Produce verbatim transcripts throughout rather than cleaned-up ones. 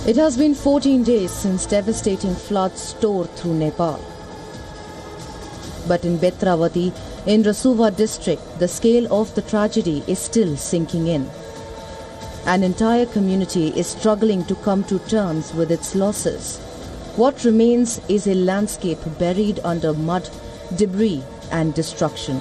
It has been fourteen days since devastating floods tore through Nepal. But in Betravati, in Rasuwa district, the scale of the tragedy is still sinking in. An entire community is struggling to come to terms with its losses. What remains is a landscape buried under mud, debris and destruction.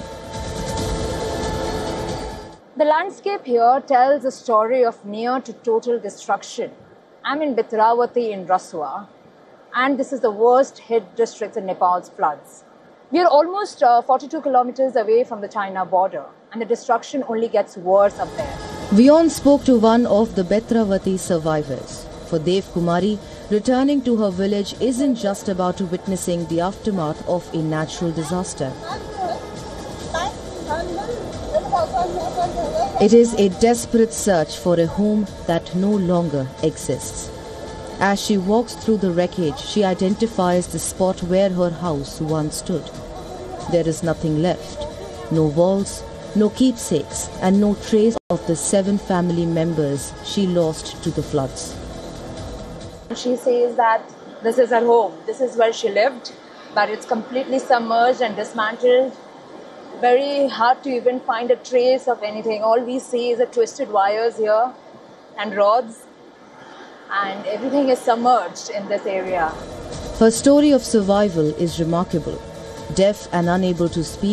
The landscape here tells a story of near to total destruction. I'm in Betravati in Rasuwa, and this is the worst hit district in Nepal's floods. We are almost uh, forty-two kilometers away from the China border, and the destruction only gets worse up there. Vion spoke to one of the Betravati survivors. For Dev Kumari, returning to her village isn't just about witnessing the aftermath of a natural disaster. It is a desperate search for a home that no longer exists. As she walks through the wreckage, she identifies the spot where her house once stood. There is nothing left. No walls, no keepsakes, and no trace of the seven family members she lost to the floods. She says that this is her home, this is where she lived, but it's completely submerged and dismantled. Very hard to even find a trace of anything. All we see is the twisted wires here and rods, and everything is submerged in this area. Her story of survival is remarkable. Deaf and unable to speak,